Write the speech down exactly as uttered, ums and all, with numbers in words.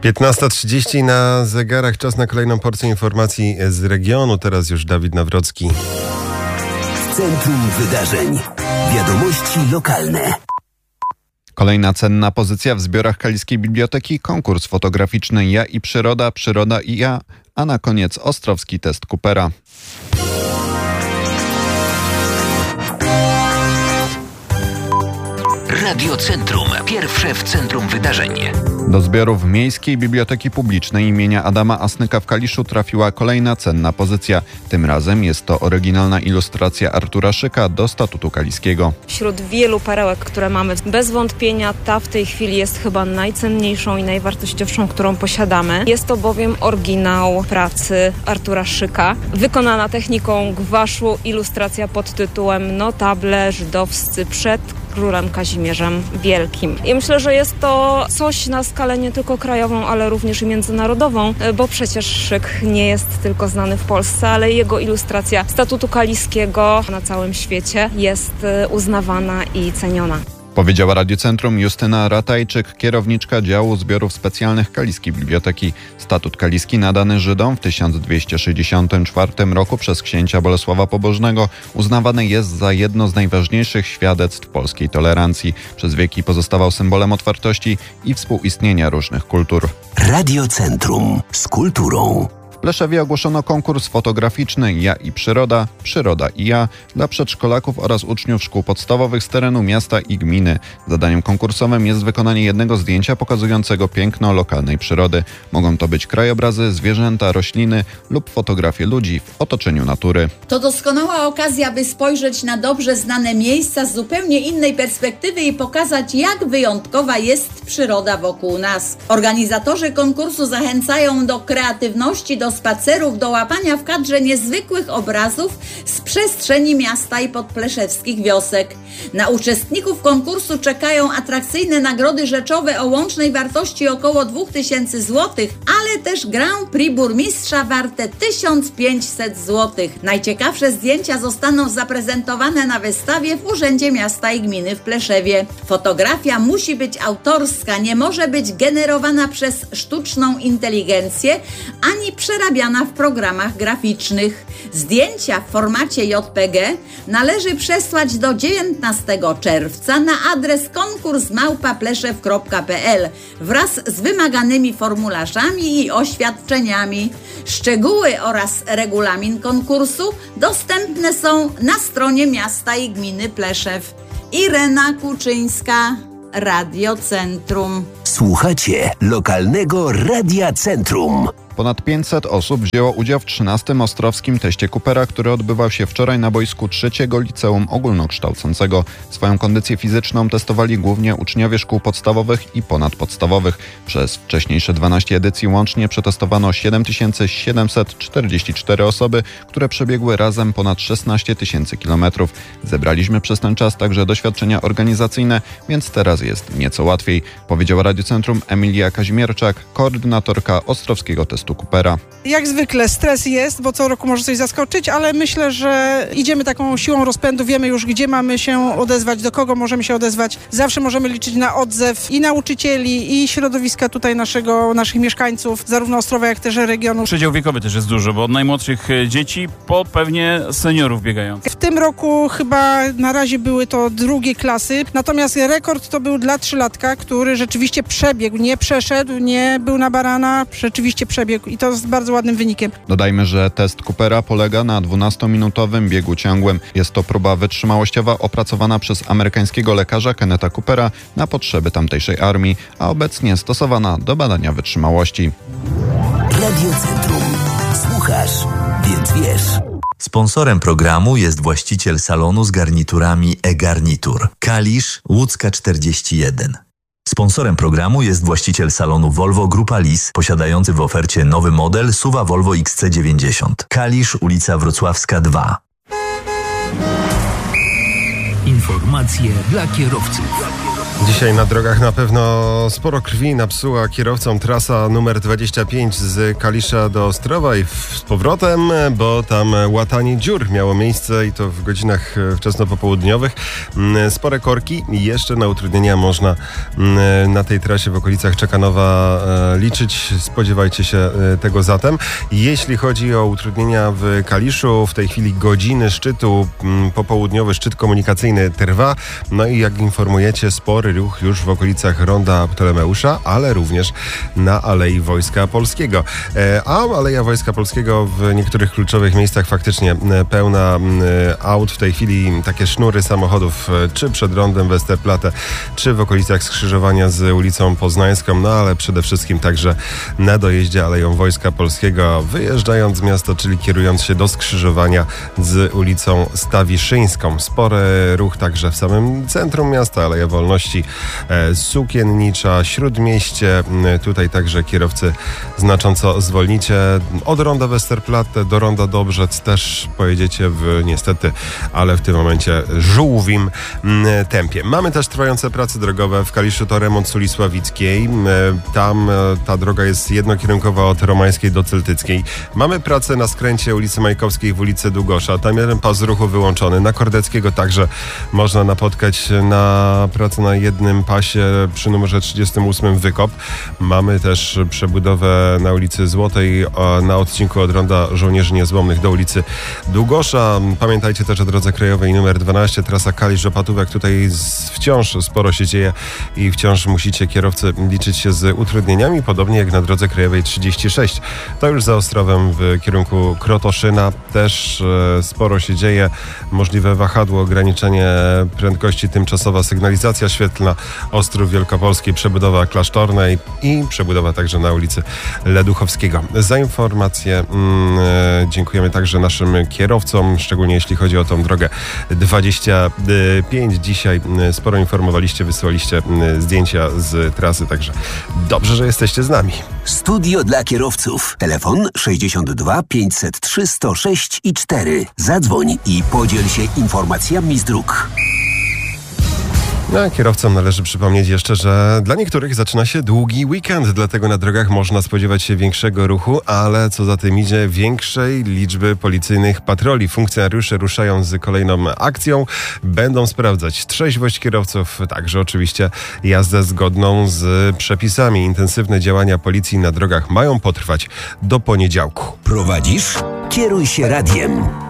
piętnasta trzydzieści na zegarach. Czas na kolejną porcję informacji z regionu. Teraz już Dawid Nawrocki. Centrum Wydarzeń. Wiadomości lokalne. Kolejna cenna pozycja w zbiorach Kaliskiej Biblioteki, konkurs fotograficzny Ja i Przyroda, Przyroda i ja, a na koniec ostrowski test Coopera. Radio Centrum. Pierwsze w centrum wydarzeń. Do zbiorów Miejskiej Biblioteki Publicznej imienia Adama Asnyka w Kaliszu trafiła kolejna cenna pozycja. Tym razem jest to oryginalna ilustracja Artura Szyka do Statutu Kaliskiego. Wśród wielu perełek, które mamy, bez wątpienia ta w tej chwili jest chyba najcenniejszą i najwartościowszą, którą posiadamy. Jest to bowiem oryginał pracy Artura Szyka, wykonana techniką gwaszu, ilustracja pod tytułem Notable żydowscy przed królem Kazimierzem Wielkim. I myślę, że jest to coś na skalę nie tylko krajową, ale również i międzynarodową, bo przecież Szyk nie jest tylko znany w Polsce, ale jego ilustracja Statutu Kaliskiego na całym świecie jest uznawana i ceniona. Powiedziała Radio Centrum Justyna Ratajczyk, kierowniczka działu zbiorów specjalnych Kaliskiej Biblioteki. Statut Kaliski nadany Żydom w tysiąc dwieście sześćdziesiątym czwartym roku przez księcia Bolesława Pobożnego uznawany jest za jedno z najważniejszych świadectw polskiej tolerancji. Przez wieki pozostawał symbolem otwartości i współistnienia różnych kultur. Radio Centrum z kulturą. W Pleszewie ogłoszono konkurs fotograficzny Ja i Przyroda, Przyroda i ja dla przedszkolaków oraz uczniów szkół podstawowych z terenu miasta i gminy. Zadaniem konkursowym jest wykonanie jednego zdjęcia pokazującego piękno lokalnej przyrody. Mogą to być krajobrazy, zwierzęta, rośliny lub fotografie ludzi w otoczeniu natury. To doskonała okazja, by spojrzeć na dobrze znane miejsca z zupełnie innej perspektywy i pokazać, jak wyjątkowa jest przyroda wokół nas. Organizatorzy konkursu zachęcają do kreatywności, do spacerów, do łapania w kadrze niezwykłych obrazów z przestrzeni miasta i podpleszewskich wiosek. Na uczestników konkursu czekają atrakcyjne nagrody rzeczowe o łącznej wartości około dwa tysiące złotych, ale też Grand Prix burmistrza warte tysiąc pięćset złotych. Najciekawsze zdjęcia zostaną zaprezentowane na wystawie w Urzędzie Miasta i Gminy w Pleszewie. Fotografia musi być autorska, nie może być generowana przez sztuczną inteligencję, ani przerabiana w programach graficznych. Zdjęcia w formacie J P G należy przesłać do dziewiętnastego czerwca na adres konkurs małpa pleszew kropka p l wraz z wymaganymi formularzami i oświadczeniami. Szczegóły oraz regulamin konkursu dostępne są na stronie Miasta i Gminy Pleszew. Irena Kuczyńska, Radio Centrum. Słuchacie lokalnego Radia Centrum. Ponad pięćset osób wzięło udział w trzynastym ostrowskim teście Coopera, który odbywał się wczoraj na boisku trzeciego Liceum Ogólnokształcącego. Swoją kondycję fizyczną testowali głównie uczniowie szkół podstawowych i ponadpodstawowych. Przez wcześniejsze dwanaście edycji łącznie przetestowano siedem tysięcy siedemset czterdzieści cztery osoby, które przebiegły razem ponad szesnaście tysięcy kilometrów. Zebraliśmy przez ten czas także doświadczenia organizacyjne, więc teraz jest nieco łatwiej, powiedziała Radio Centrum Emilia Kazimierczak, koordynatorka ostrowskiego testu Coopera. Jak zwykle stres jest, bo co roku może coś zaskoczyć, ale myślę, że idziemy taką siłą rozpędu, wiemy już, gdzie mamy się odezwać, do kogo możemy się odezwać. Zawsze możemy liczyć na odzew i nauczycieli, i środowiska tutaj naszego, naszych mieszkańców, zarówno Ostrowa, jak też regionu. Przedział wiekowy też jest duży, bo od najmłodszych dzieci po pewnie seniorów biegających. W tym roku chyba na razie były to drugie klasy, natomiast rekord to był dla trzylatka, który rzeczywiście przebiegł, nie przeszedł, nie był na barana, rzeczywiście przebiegł i to jest bardzo ładnym wynikiem. Dodajmy, że test Coopera polega na dwunastominutowym biegu ciągłym. Jest to próba wytrzymałościowa opracowana przez amerykańskiego lekarza Kennetha Coopera na potrzeby tamtejszej armii, a obecnie stosowana do badania wytrzymałości. Radio Centrum. Słuchasz, więc wiesz. Sponsorem programu jest właściciel salonu z garniturami e-Garnitur. Kalisz, Łódzka czterdzieści jeden. Sponsorem programu jest właściciel salonu Volvo Grupa Lis, posiadający w ofercie nowy model S U V-a Volvo X C dziewięćdziesiąt. Kalisz, ulica Wrocławska dwa. Informacje dla kierowców. Dzisiaj na drogach na pewno sporo krwi napsuła kierowcom trasa numer dwadzieścia pięć z Kalisza do Ostrowa i z powrotem, bo tam łatanie dziur miało miejsce i to w godzinach wczesnopopołudniowych. Spore korki i jeszcze na utrudnienia można na tej trasie w okolicach Czekanowa liczyć. Spodziewajcie się tego zatem. Jeśli chodzi o utrudnienia w Kaliszu, w tej chwili godziny szczytu, popołudniowy szczyt komunikacyjny trwa. No i jak informujecie, spory ruch już w okolicach ronda Ptolemeusza, ale również na Alei Wojska Polskiego. A Aleja Wojska Polskiego w niektórych kluczowych miejscach faktycznie pełna aut. W tej chwili takie sznury samochodów, czy przed rondem Westerplatte, czy w okolicach skrzyżowania z ulicą Poznańską, no ale przede wszystkim także na dojeździe Aleją Wojska Polskiego, wyjeżdżając z miasta, czyli kierując się do skrzyżowania z ulicą Stawiszyńską. Spory ruch także w samym centrum miasta, Aleja Wolności, Sukiennicza, Śródmieście. Tutaj także kierowcy znacząco zwolnicie. Od ronda Westerplatte do ronda Dobrzec też pojedziecie w niestety, ale w tym momencie żółwim tempie. Mamy też trwające prace drogowe. W Kaliszu to remont Suli Sławickiej. Tam ta droga jest jednokierunkowa od Romańskiej do Celtyckiej. Mamy pracę na skręcie ulicy Majkowskiej w ulicy Długosza. Tam jeden pas ruchu wyłączony. Na Kordeckiego także można napotkać na pracę na jednym pasie przy numerze trzydziestym ósmym wykop. Mamy też przebudowę na ulicy Złotej na odcinku od ronda Żołnierzy Niezłomnych do ulicy Długosza. Pamiętajcie też o drodze krajowej numer dwanaście, trasa Kalisz-Opatówek. Tutaj wciąż sporo się dzieje i wciąż musicie kierowcy liczyć się z utrudnieniami, podobnie jak na drodze krajowej trzydzieści sześć. To już za Ostrowem w kierunku Krotoszyna też sporo się dzieje. Możliwe wahadło, ograniczenie prędkości, tymczasowa sygnalizacja świetlna, Ostrów Wielkopolski, przebudowa Klasztornej i przebudowa także na ulicy Leduchowskiego. Za informacje mm, dziękujemy także naszym kierowcom, szczególnie jeśli chodzi o tą drogę dwadzieścia pięć. Dzisiaj sporo informowaliście, wysłaliście zdjęcia z trasy, także dobrze, że jesteście z nami. Studio dla kierowców. Telefon sześćdziesiąt dwa pięćset trzy sto sześć i cztery. Zadzwoń i podziel się informacjami z dróg. No, kierowcom należy przypomnieć jeszcze, że dla niektórych zaczyna się długi weekend, dlatego na drogach można spodziewać się większego ruchu, ale co za tym idzie, większej liczby policyjnych patroli. Funkcjonariusze ruszają z kolejną akcją, będą sprawdzać trzeźwość kierowców, także oczywiście jazdę zgodną z przepisami. Intensywne działania policji na drogach mają potrwać do poniedziałku. Prowadzisz? Kieruj się radiem.